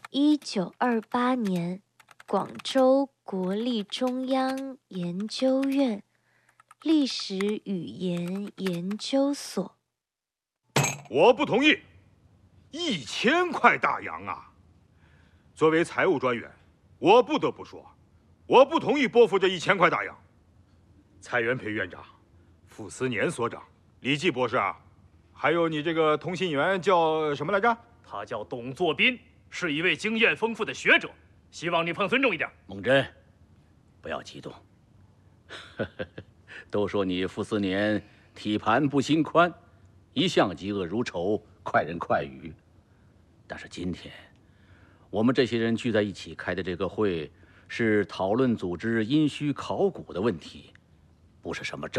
1928广州国立中央研究院历史语言研究所。 我不同意，1000块大洋啊！作为财务专员，我不得不说，我不同意拨付这1000块大洋。蔡元培院长、傅斯年所长、李济博士啊，还有你这个通信员叫什么来着？ 他叫董作宾，是一位经验丰富的学者，希望你放尊重一点。 孟真，不要激动。都说你傅斯年体盘不心宽，一向嫉恶如仇，快人快语。但是今天，我们这些人聚在一起开的这个会，是讨论组织殷墟考古的问题，不是什么政